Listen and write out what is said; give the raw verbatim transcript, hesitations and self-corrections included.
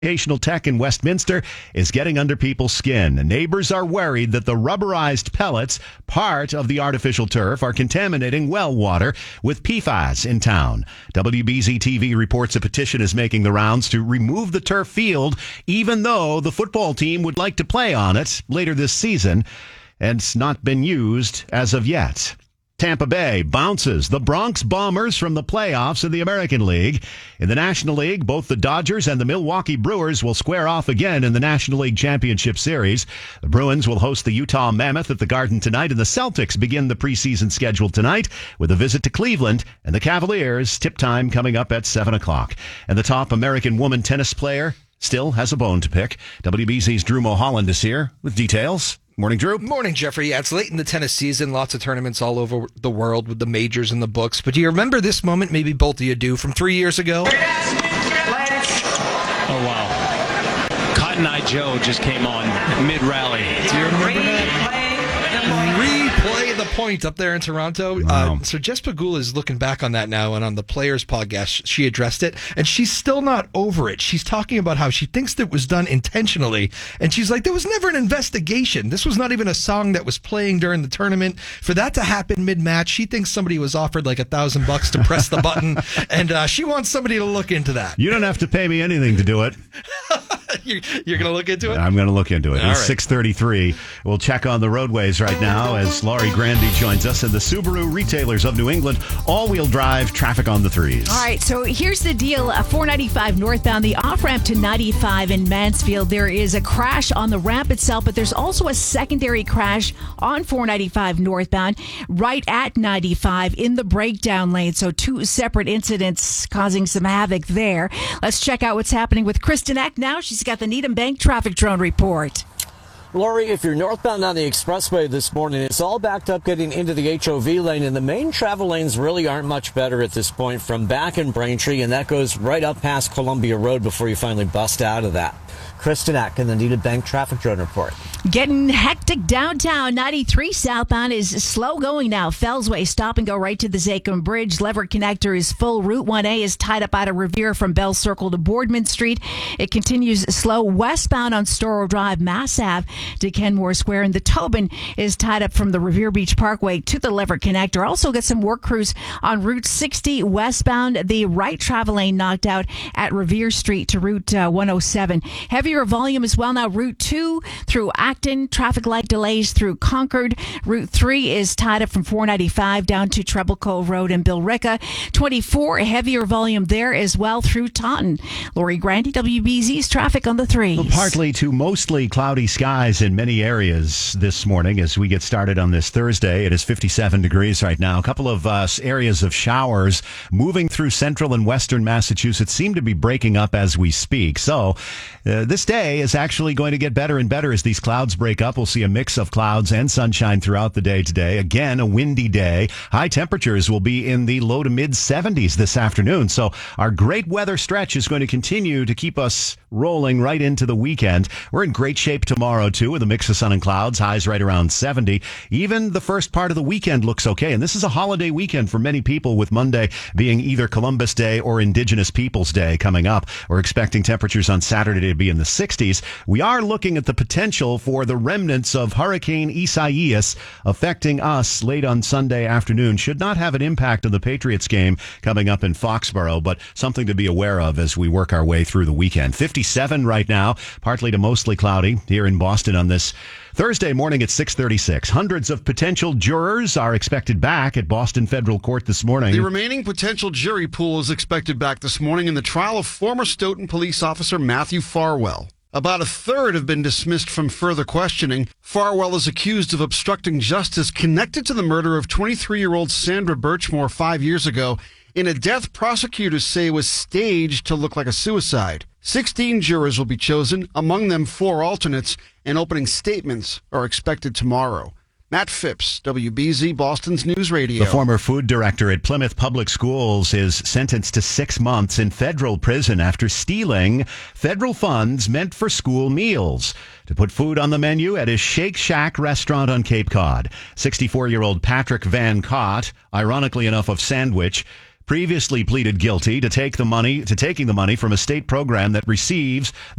Educational tech in Westminster is getting under people's skin. Neighbors are worried that the rubberized pellets, part of the artificial turf, are contaminating well water with P FAS in town. W B Z T V reports a petition is making the rounds to remove the turf field, even though the football team would like to play on it later this season, and it's not been used as of yet. Tampa Bay bounces the Bronx Bombers from the playoffs in the American League. In the National League, both the Dodgers and the Milwaukee Brewers will square off again in the National League Championship Series. The Bruins will host the Utah Mammoth at the Garden tonight, and the Celtics begin the preseason schedule tonight with a visit to Cleveland, and the Cavaliers tip time coming up at seven o'clock. And the top American woman tennis player still has a bone to pick. W B Z's Drew Mulholland is here with details. Morning, Drew. Morning, Jeffrey. Yeah, it's late in the tennis season. Lots of tournaments all over the world with the majors in the books. But do you remember this moment? Maybe both of you do, from three years ago? Oh, wow. Cotton Eye Joe just came on mid-rally. Do you remember that? Replay the point up there in Toronto. Wow. Uh, so Jess Pagula is looking back on that now, and on the Players podcast, she addressed it, and she's still not over it. She's talking about how she thinks that it was done intentionally, and she's like, there was never an investigation. This was not even a song that was playing during the tournament. For that to happen mid-match, she thinks somebody was offered like a thousand bucks to press the button, and uh, she wants somebody to look into that. You don't have to pay me anything to do it. you're you're going to look into it? I'm going to look into it. All It's right. six thirty-three. We'll check on the roadways right now as Laurie Grandy joins us, and the Subaru retailers of New England, all-wheel drive traffic on the threes. All right, so here's the deal. Uh, four ninety-five northbound, the off-ramp to ninety-five in Mansfield. There is a crash on the ramp itself, but there's also a secondary crash on four ninety-five northbound right at ninety-five in the breakdown lane. So two separate incidents causing some havoc there. Let's check out what's happening with Kristen Eck now. She's got the Needham Bank traffic drone report. Lori, if you're northbound on the expressway this morning, it's all backed up getting into the H O V lane, and the main travel lanes really aren't much better at this point from back in Braintree, and that goes right up past Columbia Road before you finally bust out of that. Kristen Eck in the Needham Bank traffic drone report. Getting hectic downtown. ninety-three southbound is slow going now. Fellsway stop and go right to the Zachem Bridge. Leverett Connector is full. Route one A is tied up out of Revere from Bell Circle to Boardman Street. It continues slow westbound on Storrow Drive, Mass Ave to Kenmore Square. And the Tobin is tied up from the Revere Beach Parkway to the Leverett Connector. Also got some work crews on Route sixty westbound. The right travel lane knocked out at Revere Street to Route uh, one oh seven. Heavier volume as well now. Route two through Acton. Traffic light delays through Concord. Route three is tied up from four ninety-five down to Treble Cove Road and Billerica. twenty-four, heavier volume there as well through Taunton. Lori Grandy, W B Z's traffic on the threes. Well, partly to mostly cloudy skies in many areas this morning as we get started on this Thursday. It is fifty-seven degrees right now. A couple of uh, areas of showers moving through central and western Massachusetts seem to be breaking up as we speak. So uh, this day is actually going to get better and better as these clouds break up. We'll see a mix of clouds and sunshine throughout the day today. Again, a windy day. High temperatures will be in the low to mid seventies this afternoon. So our great weather stretch is going to continue to keep us rolling right into the weekend. We're in great shape tomorrow, too, with a mix of sun and clouds. Highs right around seventy. Even the first part of the weekend looks okay. And this is a holiday weekend for many people, with Monday being either Columbus Day or Indigenous Peoples Day coming up. We're expecting temperatures on Saturday to be in the sixties. We are looking at the potential for the remnants of Hurricane Isaias affecting us late on Sunday afternoon. Should not have an impact on the Patriots game coming up in Foxborough, but something to be aware of as we work our way through the weekend. fifty-seven right now, partly to mostly cloudy here in Boston on this Thursday morning at six thirty-six. Hundreds of potential jurors are expected back at Boston Federal Court this morning. The remaining potential jury pool is expected back this morning in the trial of former Stoughton police officer Matthew Farwell. About a third have been dismissed from further questioning. Farwell is accused of obstructing justice connected to the murder of twenty-three-year-old Sandra Birchmore five years ago in a death prosecutors say was staged to look like a suicide. Sixteen jurors will be chosen, among them four alternates, and opening statements are expected tomorrow. Matt Phipps, W B Z Boston's News Radio. The former food director at Plymouth Public Schools is sentenced to six months in federal prison after stealing federal funds meant for school meals to put food on the menu at his Shake Shack restaurant on Cape Cod. sixty-four-year-old Patrick Van Cott, ironically enough of Sandwich, previously pleaded guilty to take the money to taking the money from a state program that receives